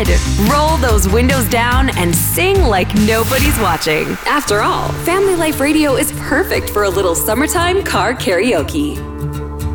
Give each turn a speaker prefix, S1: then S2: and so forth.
S1: bed. Roll those windows down and sing like nobody's watching. After all, Family Life Radio is perfect for a little summertime car karaoke.